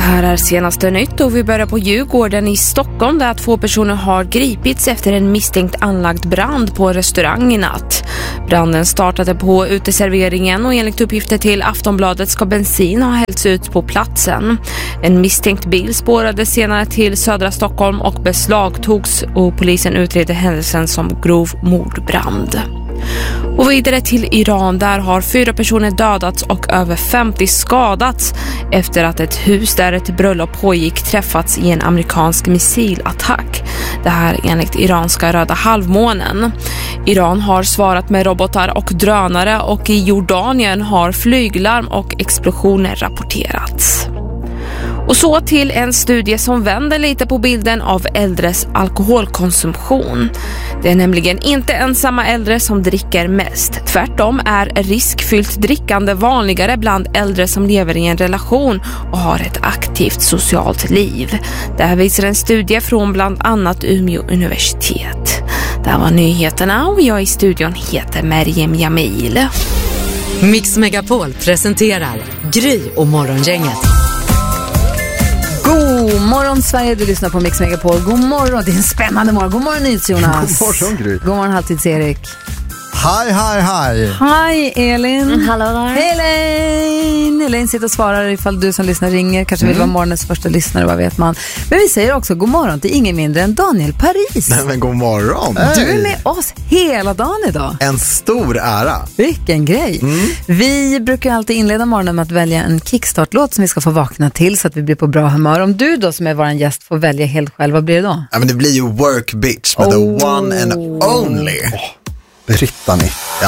här är senaste nytt och vi börjar på Djurgården i Stockholm där 2 personer har gripits efter en misstänkt anlagd brand på restaurang i natt. Branden startade på uteserveringen och enligt uppgifter till Aftonbladet ska bensin ha hällts ut på platsen. En misstänkt bil spårades senare till södra Stockholm och beslagtogs och polisen utreder händelsen som grov mordbrand. Och vidare till Iran, där har 4 personer dödats och över 50 skadats efter att ett hus där ett bröllop pågick träffats i en amerikansk missilattack. Det här enligt iranska Röda halvmånen. Iran har svarat med robotar och drönare och i Jordanien har flyglarm och explosioner rapporterats. Och så till en studie som vänder lite på bilden av äldres alkoholkonsumtion. Det är nämligen inte ensamma äldre som dricker mest. Tvärtom är riskfyllt drickande vanligare bland äldre som lever i en relation och har ett aktivt socialt liv. Det här visar en studie från bland annat Umeå universitet. Det här var nyheterna och jag i studion heter Meriem Jamil. Mix Megapol presenterar Gry och Morgongänget. God morgon Sverige, du lyssnar på Mix Megapol. God morgon, det är en spännande morgon. God morgon Jonas. God morgon Gry. God morgon Halvtids-Erik. Hej. Hej Elin. Hallå där. Elin sitter och svarar ifall du som lyssnar ringer. Kanske vill vara morgonens första lyssnare, vad vet man. Men vi säger också god morgon till ingen mindre än Daniel Paris. Nej, men god morgon. Du är med oss hela dagen idag. En stor ära. Vilken grej. Vi brukar alltid inleda morgonen med att välja en kickstart-låt som vi ska få vakna till så att vi blir på bra humör. Om du då som är vår gäst får välja helt själv, vad blir det då? Ja, men det blir ju Work Bitch med the one and only Brittany. Ja,